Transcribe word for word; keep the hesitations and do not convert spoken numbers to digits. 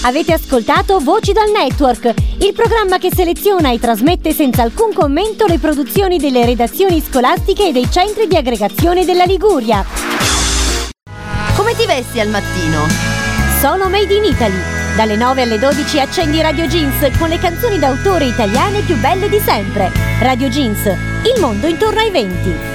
Avete ascoltato Voci dal Network, il programma che seleziona e trasmette senza alcun commento le produzioni delle redazioni scolastiche e dei centri di aggregazione della Liguria. Come ti vesti al mattino? Sono Made in Italy. Dalle nove alle dodici accendi Radio Jeans con le canzoni d'autore italiane più belle di sempre. Radio Jeans, il mondo intorno ai venti.